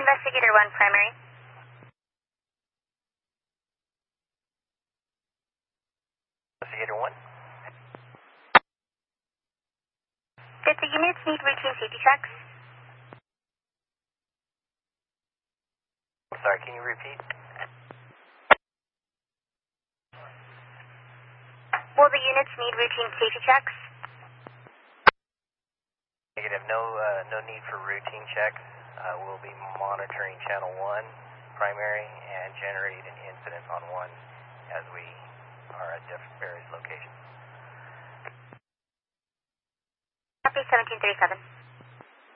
Investigator 1 primary. Investigator 1. Did the units need routine safety checks? I'm sorry, can you repeat? Will the units need routine safety checks? Negative. No need for routine checks. We'll be monitoring channel 1 primary and generate an incident on 1 as we are at various locations. Copy 1737.